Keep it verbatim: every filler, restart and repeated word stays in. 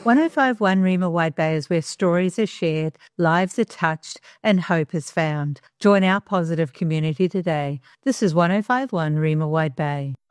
one oh five point one Rima Wide Bay is where stories are shared, lives are touched, and hope is found. Join our positive community today. This is one oh five point one Rima Wide Bay.